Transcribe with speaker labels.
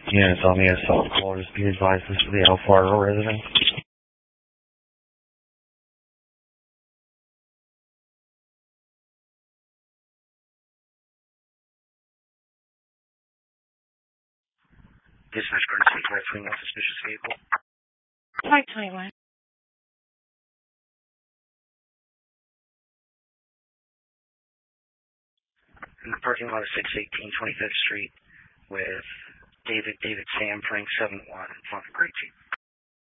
Speaker 1: Units on the assault call. Just be advised this is the El Fargo resident. Dispatch Burn City, right-swing, suspicious vehicle.
Speaker 2: 521.
Speaker 1: In the parking lot of 618 25th Street with David Sam, Frank 71, in front of Great Chief.